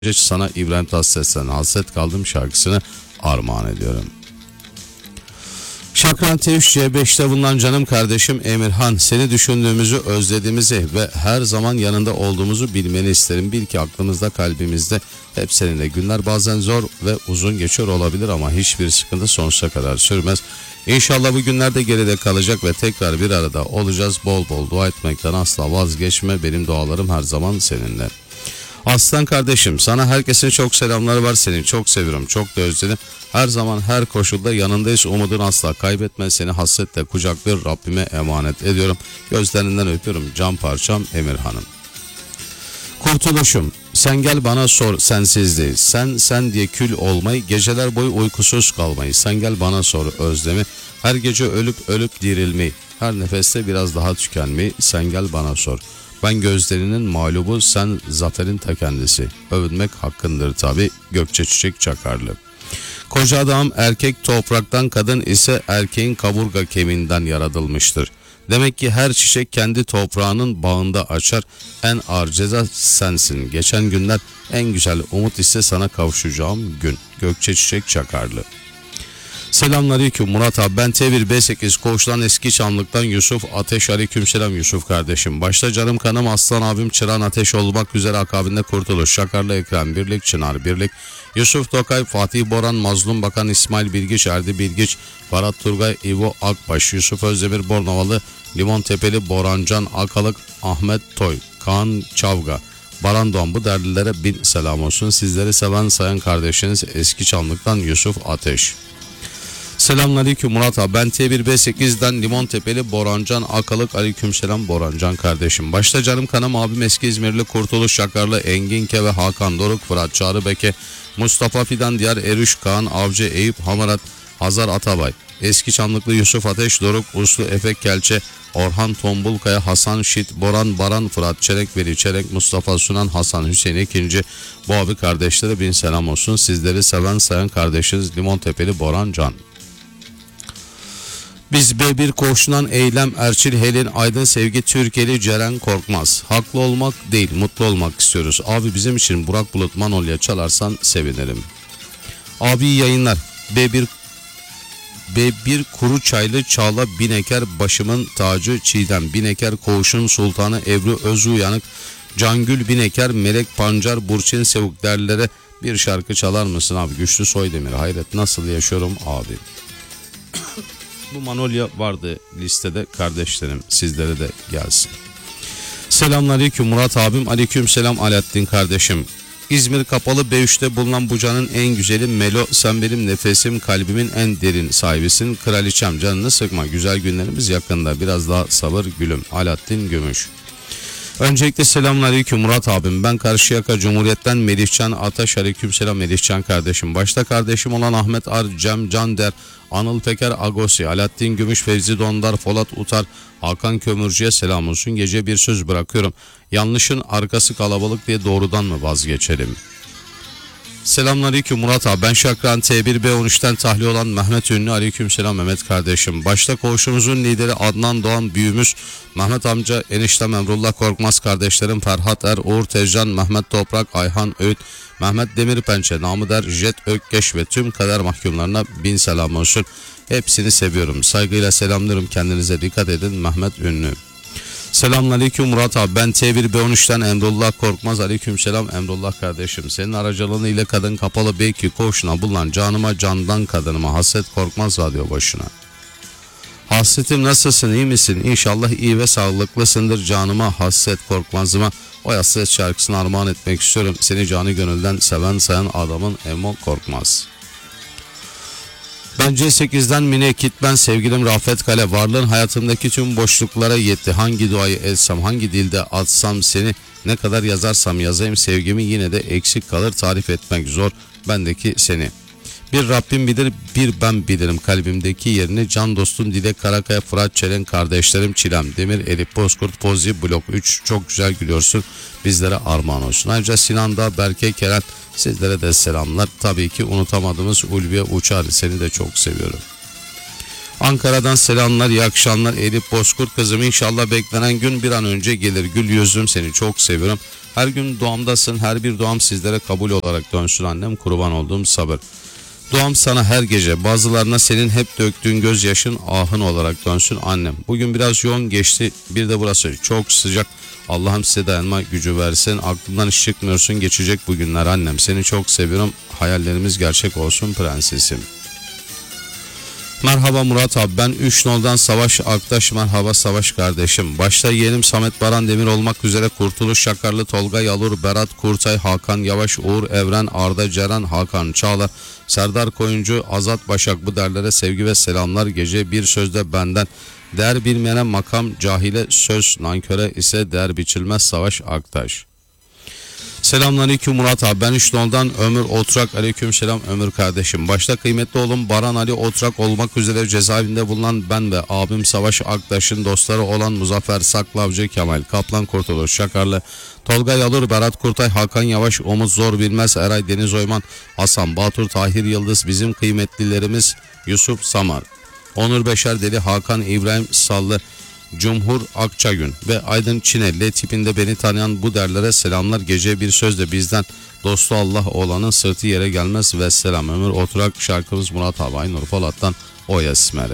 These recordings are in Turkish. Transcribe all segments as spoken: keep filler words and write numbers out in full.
Sana İbrahim Tatlıses'ten Hasret Kaldım şarkısını armağan ediyorum. Şakran T üç C beşte bulunan canım kardeşim Emirhan, seni düşündüğümüzü, özlediğimizi ve her zaman yanında olduğumuzu bilmeni isterim. Bil ki aklımızda, kalbimizde hep seninle. Günler bazen zor ve uzun geçiyor olabilir ama hiçbir sıkıntı sonsuza kadar sürmez. İnşallah bu günler de geride kalacak ve tekrar bir arada olacağız. Bol bol dua etmekten asla vazgeçme. Benim dualarım her zaman seninle. Aslan kardeşim, sana herkesin çok selamları var. Seni çok seviyorum, çok da özledim. Her zaman her koşulda yanındayız. Umudunu asla kaybetme. Seni hasretle kucaklıyor, Rabbime emanet ediyorum. Gözlerinden öpüyorum can parçam Emirhan'ım. Kurtuluşum, sen gel bana sor sensizliği. Sen sen diye kül olmayı, geceler boyu uykusuz kalmayı. Sen gel bana sor özlemi. Her gece ölüp ölüp dirilmeyi. Her nefeste biraz daha tükenmeyi. Sen gel bana sor. Ben gözlerinin mağlubu, sen zaferin ta kendisi. Övünmek hakkındır tabi. Gökçe Çiçek Çakarlı. Koca adam erkek topraktan, kadın ise erkeğin kaburga kemiğinden yaratılmıştır. Demek ki her çiçek kendi toprağının bağında açar. En ağır ceza sensin. Geçen günler en güzel umut ise sana kavuşacağım gün. Gökçe Çiçek Çakarlı. Selamünaleyküm Murat abi, ben T bir B sekiz Koğuş'tan Eski Çamlık'tan Yusuf Ateş. Aleykümselam Yusuf kardeşim. Başta canım kanım Aslan abim Çıran Ateş olmak üzere akabinde Kurtuluş, Şakarlı Ekrem, Birlik Çınar Birlik, Yusuf Tokay, Fatih Boran, Mazlum Bakan, İsmail Bilgiç, Erdi Bilgiç, Farhat Turgay, İvo Akbaş, Yusuf Özdemir Bornovalı, Limon Tepeli, Borancan Akalık, Ahmet Toy, Kaan Çavga, Baran Doğan, bu derlilere bin selam olsun. Sizleri seven sayan kardeşiniz Eski Çamlık'tan Yusuf Ateş. Selamünaleyküm Murat abi, ben T bir B sekizden Limon Tepeli Borancan Akalık. Aleykümselam Borancan kardeşim. Başta canım kanım abim Eski İzmirli Kurtuluş, Şakarlı Enginke ve Hakan Doruk, Fırat Çağrıbeke, Mustafa Fidan, Diyar Erüş, Kaan Avcı, Eyüp Hamarat, Hazar Atabay, Eski Çamlıklı Yusuf Ateş, Doruk Uslu, Efek Kelçe, Orhan Tombulkaya, Hasan Şit, Boran Baran, Fırat Çelenk, Veli Çelenk, Mustafa Sunan, Hasan Hüseyin ikinci. Bu abi kardeşlere bin selam olsun. Sizleri seven sayan kardeşiniz Limon Tepeli Borancan. Biz B bir Koğuş'undan Eylem Erçil, Helin Aydın, Sevgi Türkeli, Ceren Korkmaz. Haklı olmak değil, mutlu olmak istiyoruz. Abi bizim için Burak Bulut Manolya çalarsan sevinirim. Abi iyi yayınlar. B bir B bir Kuru Çaylı Çağla Bineker, başımın tacı Çiğdem Bineker, Koğuş'un sultanı Ebru Özuyanık, Cangül Bineker, Melek Pancar, Burçin Sevuk derlere bir şarkı çalar mısın abi? Güçlü Soydemir, hayret nasıl yaşıyorum abi. Bu Manolya vardı listede kardeşlerim, sizlere de gelsin. Selamünaleyküm Murat abim. Aleykümselam Alaaddin kardeşim. İzmir Kapalı B üçte bulunan Buca'nın en güzeli Melo, sen benim nefesim, kalbimin en derin sahibisin. Kraliçem, canını sıkma, güzel günlerimiz yakında, biraz daha sabır gülüm. Alaaddin Gümüş. Öncelikle selamünaleyküm Murat abim. Ben Karşıyaka Cumhuriyet'ten Melihcan Ataş. Aleykümselam Melihcan kardeşim. Başta kardeşim olan Ahmet Ar, Cem Cander, Anıl Peker Agosi, Alaaddin Gümüş, Fevzi Dondar, Polat Utar, Hakan Kömürcü'ye selam olsun. Gece bir söz bırakıyorum. Yanlışın arkası kalabalık diye doğrudan mı vazgeçelim? Selamünaleyküm Murat abi. Ben Şakran T bir B on üçten tahliye olan Mehmet Ünlü. Aleykümselam Mehmet kardeşim. Başta koğuşumuzun lideri Adnan Doğan büyüğümüz, Mehmet amca, eniştem Emrullah Korkmaz, kardeşlerim Ferhat Er, Uğur Tezcan, Mehmet Toprak, Ayhan Öğüt, Mehmet Demirpençe, Namı Der, Jet Ökkeş ve tüm kader mahkumlarına bin selam olsun. Hepsini seviyorum. Saygıyla selamlarım. Kendinize dikkat edin. Mehmet Ünlü. Selamünaleyküm Murat abi. Ben T bir B on üçten Emrullah Korkmaz. Aleykümselam Emrullah kardeşim. Senin aracılığın ile Kadın Kapalı B iki Koğuşu'na bulunan canıma candan kadınıma Hasret Korkmaz radyo başına. Hasretim nasılsın, iyi misin? İnşallah iyi ve sağlıklısındır. Canıma Hasret Korkmaz'ıma o hasret şarkısını armağan etmek istiyorum. Seni canı gönülden seven sayan adamın Emo Korkmaz. Ben C sekizden Mine Kitben, sevgilim Rafet Kale, varlığın hayatımdaki tüm boşluklara yetti. Hangi duayı etsem, hangi dilde atsam seni, ne kadar yazarsam yazayım sevgimi yine de eksik kalır, tarif etmek zor bendeki seni. Bir Rabbim bilir, bir ben bilirim kalbimdeki yerini. Can dostum Dilek Karakaya, Fırat Çelen, kardeşlerim Çilem Demir, Elif Bozkurt, Pozi Blok üç, çok güzel gülüyorsun, bizlere armağan olsun. Ayrıca Sinan Dağ, Berke Kerem, sizlere de selamlar. Tabii ki unutamadığımız Ulviye Uçar, seni de çok seviyorum. Ankara'dan selamlar, iyi akşamlar Elif Bozkurt kızım. İnşallah beklenen gün bir an önce gelir. Gül yüzüm, seni çok seviyorum. Her gün duamdasın, her bir duam sizlere kabul olarak dönsün annem, kurban olduğum sabır. Duam sana her gece, bazılarına senin hep döktüğün gözyaşın ahın olarak dönsün annem. Bugün biraz yoğun geçti, bir de burası çok sıcak. Allah'ım size dayanma gücü versin. Aklından hiç çıkmıyorsun, geçecek bu günler annem. Seni çok seviyorum, hayallerimiz gerçek olsun prensesim. Merhaba Murat abi, ben üç noldan Savaş Aktaş. Merhaba Savaş kardeşim. Başta yeğenim Samet Baran Demir olmak üzere Kurtuluş Şakarlı, Tolga Yalur, Berat Kurtay, Hakan Yavaş, Uğur Evren, Arda Ceren, Hakan Çağlar, Serdar Koyuncu, Azat Başak, bu derlere sevgi ve selamlar. Gece bir sözde benden. Değer bilmeyene makam, cahile söz, nanköre ise değer biçilmez. Savaş Aktaş. Selamünaleyküm Murat abi, ben üç noldan Ömür Oturak. Aleyküm selam Ömür kardeşim. Başta kıymetli oğlum Baran Ali Oturak olmak üzere cezaevinde bulunan ben ve abim Savaş Aktaş'ın dostları olan Muzaffer Saklavcı, Kemal Kaplan, Kurtuluş Şakarlı, Tolga Yalur, Berat Kurtay, Hakan Yavaş, Umut Zor Bilmez, Eray Deniz Oyman, Hasan Batur, Tahir Yıldız, bizim kıymetlilerimiz Yusuf Samar, Onur Beşer Deli, Hakan İbrahim Sallı, Cumhur Akçagün ve Aydın Çinelli tipinde beni tanıyan bu derlere selamlar. Gece bir sözle bizden, dostu Allah olanın sırtı yere gelmez ve selam. Ömür Oturak. Şarkımız Murat abi Aynur Polat'tan O Esmer'e.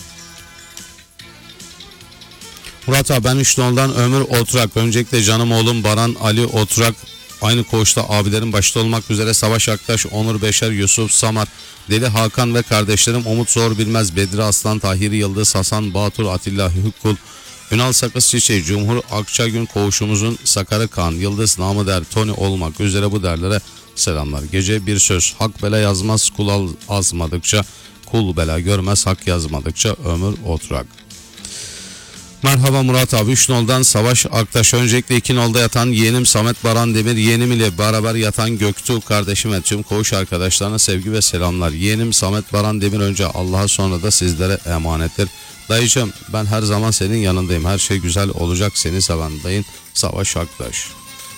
Murat abi, ben üç noldan Ömür Oturak. Öncelikle canım oğlum Baran Ali Oturak, aynı koğuşta abilerin başta olmak üzere Savaş Aktaş, Onur Beşer, Yusuf Samar, Deli Hakan ve kardeşlerim Umut Zor Bilmez, Bedri Aslan, Tahir Yıldız, Hasan Batur, Atilla Hükkul, Ünal Sakız Çiçeği, Cumhur Akçagün, koğuşumuzun Sakarı Kaan, Yıldız namı der, Tony olmak üzere bu derlere selamlar. Gece bir söz, hak bela yazmaz kul azmadıkça, kul bela görmez hak yazmadıkça. Ömür Oturak. Merhaba Murat abi, üç noldan Savaş Aktaş. Öncelikle iki nolda yatan yeğenim Samet Baran Demir, yeğenim ile beraber yatan Göktuğ kardeşim ve tüm koğuş arkadaşlarına sevgi ve selamlar. Yeğenim Samet Baran Demir önce Allah'a, sonra da sizlere emanettir. Dayıcığım, ben her zaman senin yanındayım. Her şey güzel olacak, seni seven dayın Savaş Aktaş.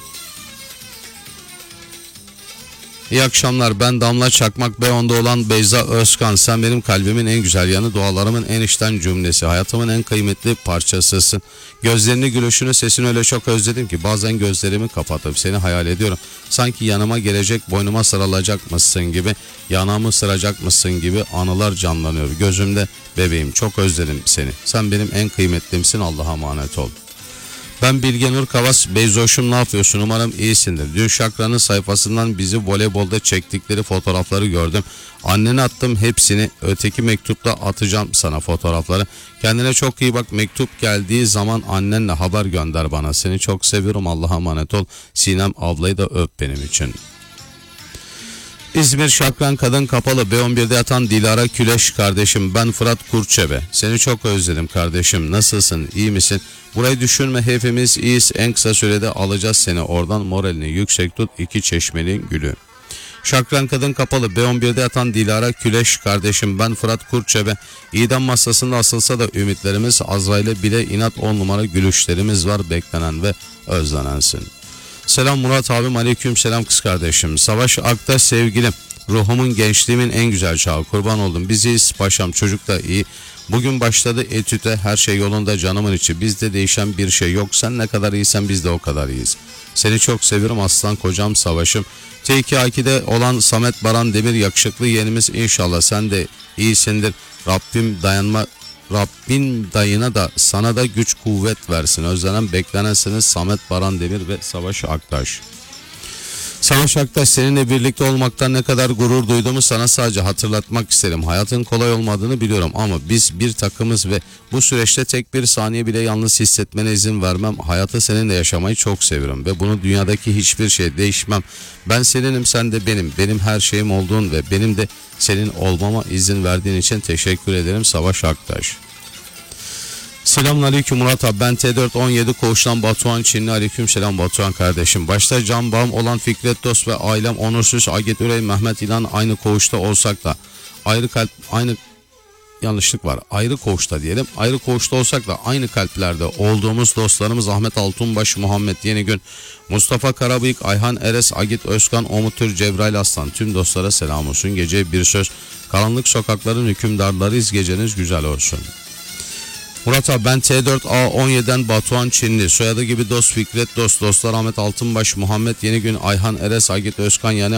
İyi akşamlar, ben Damla Çakmak, B onda olan Beyza Özkan. Sen benim kalbimin en güzel yanı, dualarımın en içten cümlesi, hayatımın en kıymetli parçasısın. Gözlerini, gülüşünü, sesini öyle çok özledim ki bazen gözlerimi kapatıp seni hayal ediyorum. Sanki yanıma gelecek, boynuma sarılacakmışsın gibi, yanağımı sıracakmışsın gibi anılar canlanıyor gözümde. Bebeğim, çok özledim seni. Sen benim en kıymetlimsin, Allah'a emanet ol. Ben Bilge Nur Kavas. Beyzoş'um, ne yapıyorsun? Umarım iyisindir. Dün Şakra'nın sayfasından bizi voleybolda çektikleri fotoğrafları gördüm. Annene attım hepsini. Öteki mektupta atacağım sana fotoğrafları. Kendine çok iyi bak. Mektup geldiği zaman annenle haber gönder bana. Seni çok seviyorum. Allah'a emanet ol. Sinem ablayı da öp benim için. İzmir Şakran Kadın Kapalı, B on birde yatan Dilara Küleş kardeşim. Ben Fırat Kurçebe. Seni çok özledim kardeşim. Nasılsın? İyi misin? Burayı düşünme, hepimiz iyiyiz. En kısa sürede alacağız seni oradan. Moralini yüksek tut. İki Çeşme'nin gülü. Şakran Kadın Kapalı, B on birde yatan Dilara Küleş kardeşim. Ben Fırat Kurçebe. İdam masasında asılsa da ümitlerimiz, Azrail'e bile inat on numara gülüşlerimiz var. Beklenen ve özlenensin. Selam Murat abim, aleyküm selam kız kardeşim. Savaş Aktaş sevgilim. Ruhumun, gençliğimin en güzel çağı, kurban oldum. Biziz paşam, çocuk da iyi. Bugün başladı etüte, her şey yolunda canımın içi. Bizde değişen bir şey yok. Sen ne kadar iyisen biz de o kadar iyiyiz. Seni çok seviyorum aslan kocam Savaş'ım. T iki A iki'de olan Samet Baran Demir, yakışıklı yeğenimiz, inşallah sen de iyisindir. Rabbim dayanma Rabbin dayına da sana da güç kuvvet versin. Özlenen beklenensiniz Samet Baran Demir ve Savaş Aktaş. Savaş Aktaş, seninle birlikte olmaktan ne kadar gurur duyduğumu sana sadece hatırlatmak isterim. Hayatın kolay olmadığını biliyorum ama biz bir takımız ve bu süreçte tek bir saniye bile yalnız hissetmene izin vermem. Hayatı seninle yaşamayı çok seviyorum ve bunu dünyadaki hiçbir şey değişmem. Ben seninim, sen de benim. Benim her şeyim olduğun ve benim de senin olmama izin verdiğin için teşekkür ederim Savaş Aktaş. Selamünaleyküm Murat abi, ben T dört on yedi koğuştan Batuhan Çinli. Aleyküm selam Batuhan kardeşim. Başta can bağım olan Fikret Dost ve ailem Onursuz, Agit Ürey, Mehmet İlan aynı koğuşta olsak da ayrı kalp, aynı yanlışlık var. Ayrı koğuşta diyelim. Ayrı koğuşta olsak da aynı kalplerde olduğumuz dostlarımız Ahmet Altunbaş, Muhammed Yenigün, Mustafa Karabıyık, Ayhan Eres, Agit Özkan, Umutür, Cebrail Aslan, tüm dostlara selam olsun. Gece bir söz, karanlık sokakların hükümdarlarıyız, geceniz güzel olsun. Murat abi ben T dört A on yediden Batuhan Çinli. Soyadı gibi dost Fikret dost. Dostlar Ahmet Altınbaş, Muhammed Yenigün, Ayhan Eres, Agit Özkan yani